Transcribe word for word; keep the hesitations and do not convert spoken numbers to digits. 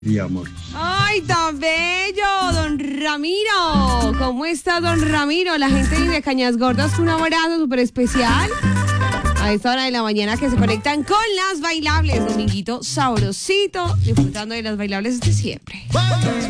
y amor. ¡Ay, tan bello, don Ramiro! ¿Cómo está, don Ramiro? La gente de Cañas Gordas, un abrazo súper especial a esta hora de la mañana que se conectan con las bailables. Dominguito sabrosito, disfrutando de las bailables de siempre.